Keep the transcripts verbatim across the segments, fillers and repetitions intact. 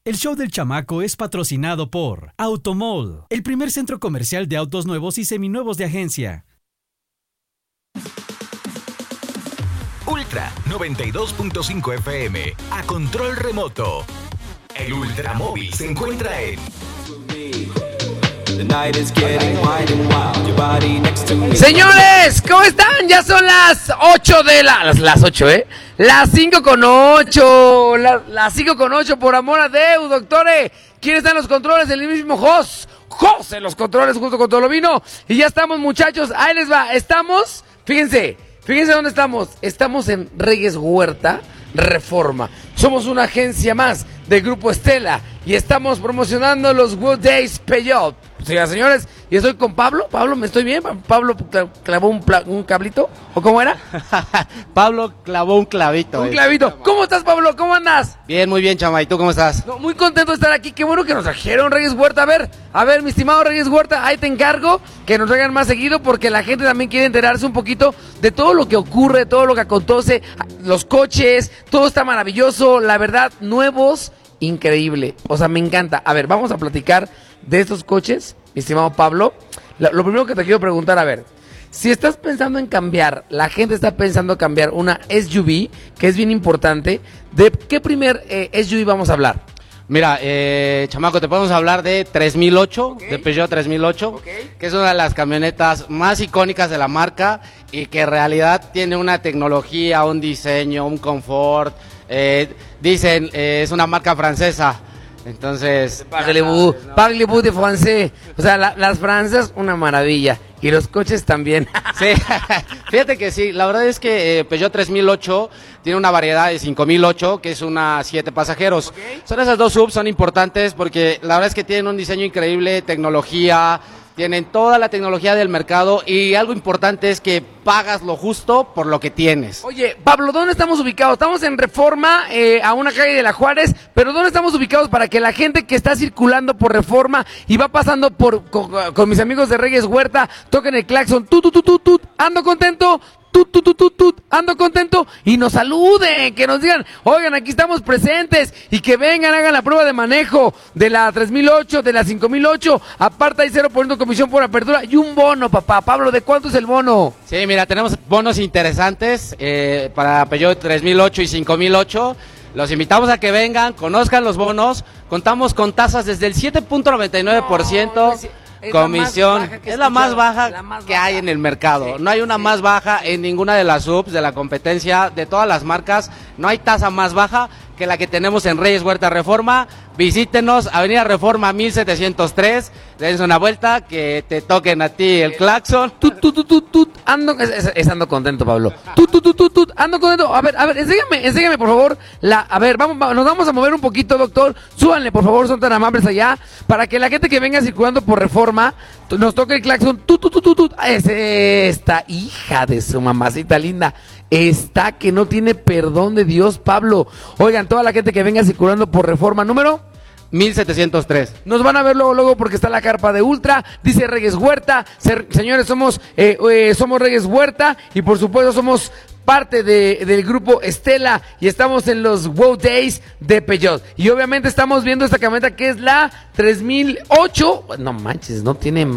El show del chamaco es patrocinado por Automall, el primer centro comercial de autos nuevos y seminuevos de agencia. Ultra noventa y dos punto cinco F M, a control remoto. El Ultramóvil se encuentra en... Señores, ¿cómo están? Ya son las ocho de la... Las, las ocho, ¿eh? Las cinco con ocho. Las, las cinco con ocho, por amor a Deus, doctores. ¿Quién está en los controles? El mismo Jos. Jos en los controles junto con Tolovino. Y ya estamos, muchachos. Ahí les va. Estamos, fíjense, fíjense dónde estamos. Estamos en Reyes Huerta Reforma. Somos una agencia más del Grupo Estela y estamos promocionando los Good Days Peugeot. Señoras y señores, y estoy con Pablo. Pablo, ¿me estoy bien? ¿Pablo clavó un, pla- un cablito? ¿O cómo era? Pablo clavó un clavito. Un clavito. ¿Cómo estás, Pablo? ¿Cómo andas? Bien, muy bien, chama. ¿Y tú cómo estás? No, muy contento de estar aquí. Qué bueno que nos trajeron Reyes Huerta. A ver, a ver, mi estimado Reyes Huerta, ahí te encargo que nos traigan más seguido porque la gente también quiere enterarse un poquito de todo lo que ocurre, todo lo que acontece, los coches, todo está maravilloso, la verdad, nuevos, increíble. O sea, me encanta. A ver, vamos a platicar de estos coches, mi estimado Pablo. Lo, lo primero que te quiero preguntar, a ver, si estás pensando en cambiar, la gente está pensando en cambiar una S U V, que es bien importante, ¿de qué primer eh, S U V vamos a hablar? Mira, eh, chamaco, te podemos hablar de tres mil ocho, okay. De Peugeot tres mil ocho, okay. Que es una de las camionetas más icónicas de la marca y que en realidad tiene una tecnología, un diseño, un confort. Eh, dicen, eh, es una marca francesa. Entonces, Parlez-vous, parlez-vous de francés. O sea, la, las francesas, una maravilla. Y los coches también. Sí, fíjate que sí. La verdad es que eh, Peugeot tres mil ocho tiene una variedad de cinco mil ocho, que es una siete pasajeros. Okay. Son esas dos subs, son importantes porque la verdad es que tienen un diseño increíble, tecnología. Tienen toda la tecnología del mercado y algo importante es que pagas lo justo por lo que tienes. Oye, Pablo, ¿dónde estamos ubicados? Estamos en Reforma, eh, a una calle de la Juárez, pero ¿dónde estamos ubicados para que la gente que está circulando por Reforma y va pasando por con, con mis amigos de Reyes Huerta toquen el claxon? Tut, tut, tut, tut, tut, ando contento. Tut, tut, tut, tut, tut, ando contento y nos saluden, que nos digan, oigan, aquí estamos presentes y que vengan, hagan la prueba de manejo de la tres mil ocho, de la cinco mil ocho, aparte hay cero por ciento comisión por apertura y un bono, papá. Pablo, ¿de cuánto es el bono? Sí, mira, tenemos bonos interesantes eh, para Peugeot tres mil ocho y cinco mil ocho. Los invitamos a que vengan, conozcan los bonos, contamos con tasas desde el siete punto noventa y nueve por ciento. No, Es comisión, la es la más baja la más que baja. Hay en el mercado, sí, no hay una sí. más baja en ninguna de las subs de la competencia, de todas las marcas, no hay tasa más baja que la que tenemos en Reyes Huerta Reforma. Visítenos, Avenida Reforma mil setecientos tres, dense una vuelta, que te toquen a ti el claxon. Tut, tut, tut, tut, tut. Ando, es, es, ando contento, Pablo. Tut, tut, tut, tut, tut. Ando contento. A ver, a ver, enséñame, enséñame, por favor. La, a ver, vamos, vamos, nos vamos a mover un poquito, doctor. Súbanle, por favor, son tan amables allá, para que la gente que venga circulando por Reforma nos toque el claxon. Tut, tut, tut, tut, tut. Es esta hija de su mamacita linda. Está que no tiene perdón de Dios, Pablo. Oigan, toda la gente que venga circulando por Reforma, número mil setecientos tres. Nos van a ver luego, luego porque está la carpa de Ultra, dice Reyes Huerta. Se, señores, somos eh, eh, somos Reyes Huerta y por supuesto somos parte de, del grupo Estela y estamos en los Wow Days de Peugeot. Y obviamente estamos viendo esta camioneta que es la tres mil ocho. No manches, no tiene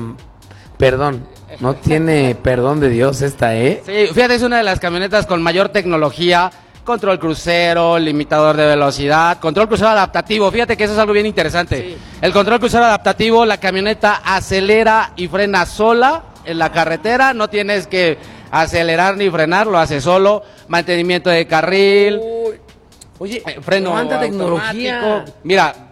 perdón. No tiene perdón de Dios esta, ¿eh? Sí, fíjate, es una de las camionetas con mayor tecnología, control crucero, limitador de velocidad, control crucero adaptativo. Fíjate que eso es algo bien interesante. Sí. El control crucero adaptativo, la camioneta acelera y frena sola en la carretera, no tienes que acelerar ni frenar, lo hace solo. Mantenimiento de carril. Uy. Oye, eh, freno ¿cuánta tecnología? Mira,